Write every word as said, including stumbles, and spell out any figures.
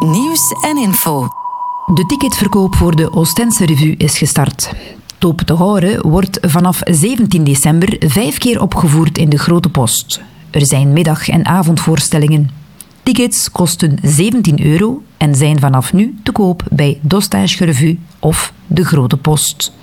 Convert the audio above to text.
Nieuws en info. De ticketverkoop voor de Oostense Revue is gestart. Tope te Horen wordt vanaf zeventien december vijf keer opgevoerd in de Grote Post. Er zijn middag- en avondvoorstellingen. Tickets kosten zeventien euro en zijn vanaf nu te koop bij D'Ostange Revue of de Grote Post.